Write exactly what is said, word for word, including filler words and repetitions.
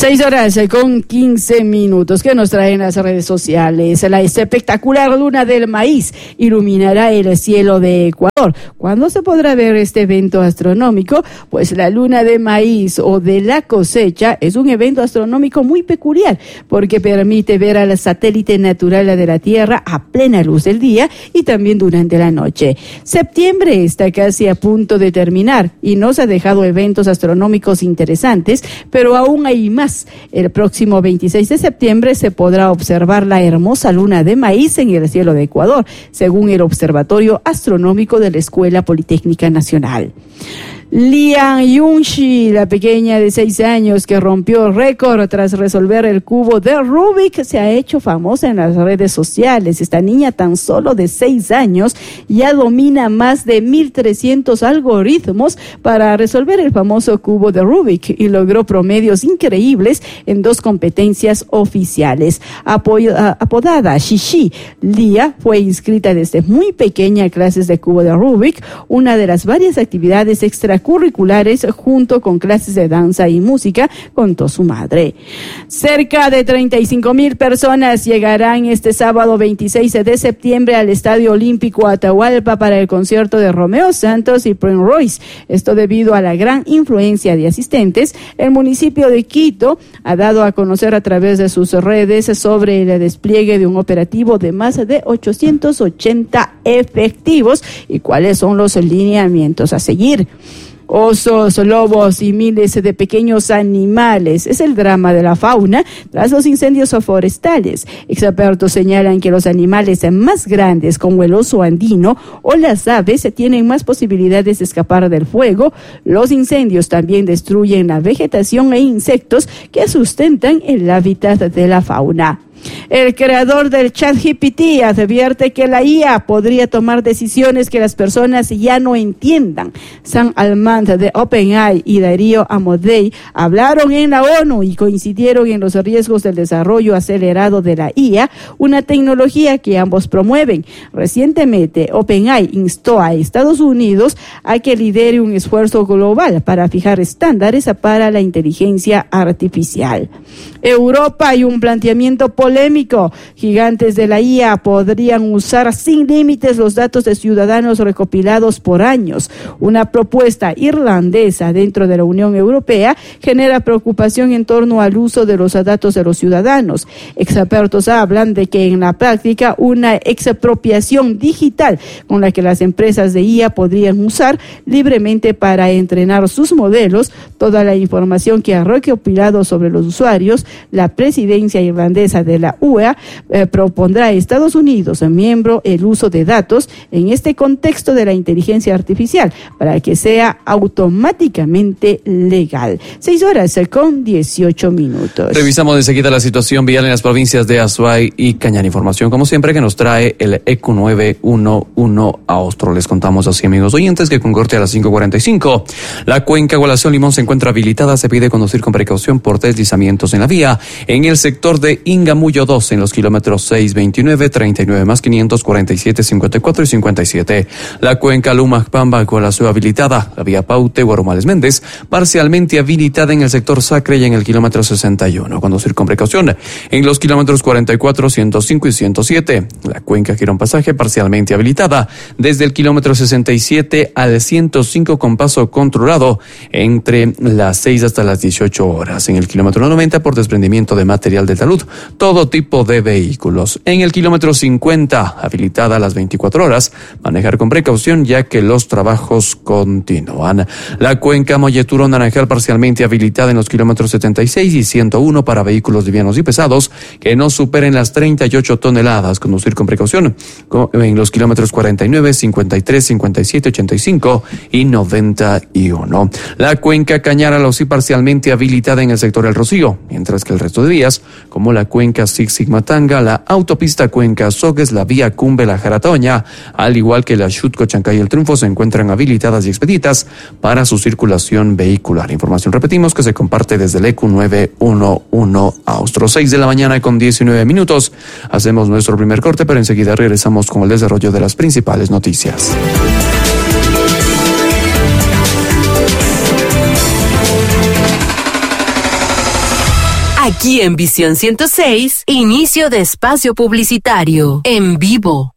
Seis horas con quince minutos. ¿Qué nos traen las redes sociales? La espectacular luna del maíz iluminará el cielo de Ecuador. ¿Cuándo se podrá ver este evento astronómico? Pues la luna de maíz o de la cosecha es un evento astronómico muy peculiar porque permite ver al satélite natural de la Tierra a plena luz del día y también durante la noche. Septiembre está casi a punto de terminar y nos ha dejado eventos astronómicos interesantes, pero aún hay más. El próximo veintiséis de septiembre se podrá observar la hermosa luna de maíz en el cielo de Ecuador, según el Observatorio Astronómico de la Escuela Politécnica Nacional. Lian Yunxi, la pequeña de seis años que rompió récord tras resolver el cubo de Rubik, se ha hecho famosa en las redes sociales. Esta niña tan solo de seis años ya domina más de mil trescientos algoritmos para resolver el famoso cubo de Rubik y logró promedios increíbles en dos competencias oficiales. Apodada Shishi, Lia fue inscrita desde muy pequeña a clases de cubo de Rubik, una de las varias actividades extra curriculares junto con clases de danza y música, contó su madre. Cerca de treinta y cinco mil personas llegarán este sábado veintiséis de septiembre al Estadio Olímpico Atahualpa para el concierto de Romeo Santos y Prince Royce. Esto debido a la gran influencia de asistentes. El municipio de Quito ha dado a conocer a través de sus redes sobre el despliegue de un operativo de más de ochocientos ochenta efectivos y cuáles son los lineamientos a seguir. Osos, lobos y miles de pequeños animales. Es el drama de la fauna tras los incendios forestales. Expertos señalan que los animales más grandes, como el oso andino o las aves, tienen más posibilidades de escapar del fuego. Los incendios también destruyen la vegetación e insectos que sustentan el hábitat de la fauna. El creador del ChatGPT advierte que la I A podría tomar decisiones que las personas ya no entiendan. Sam Altman de OpenAI y Darío Amodei hablaron en la ONU y coincidieron en los riesgos del desarrollo acelerado de la I A, una tecnología que ambos promueven. Recientemente, OpenAI instó a Estados Unidos a que lidere un esfuerzo global para fijar estándares para la inteligencia artificial. Europa hay un planteamiento polémico. Gigantes de la I A podrían usar sin límites los datos de ciudadanos recopilados por años. Una propuesta irlandesa dentro de la Unión Europea genera preocupación en torno al uso de los datos de los ciudadanos. Expertos hablan de que en la práctica una expropiación digital con la que las empresas de I A podrían usar libremente para entrenar sus modelos toda la información que ha recopilado sobre los usuarios. La presidencia irlandesa de la U E A eh, propondrá a Estados Unidos, miembro, el uso de datos en este contexto de la inteligencia artificial para que sea automáticamente legal. Seis horas con dieciocho minutos. Revisamos enseguida la situación vial en las provincias de Azuay y Cañar. Información, como siempre, que nos trae el E Q nueve uno uno Austro. Les contamos así, amigos oyentes, que con corte a las cinco cuarenta y cinco, la cuenca Gualación Limón se encuentra habilitada. Se pide conducir con precaución por deslizamientos en la vía. En el sector de Ingamullo dos, en los kilómetros seis veintinueve, treinta y nueve más quinientos, cuarenta y siete, cincuenta y cuatro y cincuenta y siete. La cuenca Lumaj-Pamba Gualación habilitada. La vía Paute Guarumales Méndez parcialmente habilitada en el sector Sacre y en el kilómetro sesenta y uno. Conducir con precaución en los kilómetros cuarenta y cuatro, ciento cinco y ciento siete. La cuenca Girón Pasaje parcialmente habilitada desde el kilómetro sesenta y siete al ciento cinco con paso controlado entre las seis hasta las dieciocho horas. En el kilómetro noventa por desprendimiento de material de talud, todo tipo de vehículos. En el kilómetro cincuenta, habilitada a las veinticuatro horas, manejar con precaución ya que los trabajos continúan. La cuenca Molleturo Naranjal parcialmente habilitada en los kilómetros setenta y seis y ciento uno para vehículos livianos y pesados que no superen las treinta y ocho toneladas. Conducir con precaución en los kilómetros cuarenta y nueve, cincuenta y tres, cincuenta y siete, ochenta y cinco y noventa y uno. La cuenca Cañar Alosí parcialmente habilitada en el sector El Rocío, mientras que el resto de vías, como la cuenca Six Sigma Tanga, la autopista Cuenca Sogues, la vía Cumbe La Jaratoña, al igual que la Xutco Chancay El Triunfo, se encuentran habilitadas y expeditas para su circulación vehicular. Información, repetimos, que se comparte desde el E Q nueve uno uno Austro. seis de la mañana con diecinueve minutos. Hacemos nuestro primer corte, pero enseguida regresamos con el desarrollo de las principales noticias. Aquí en Visión ciento seis, inicio de espacio publicitario, en vivo.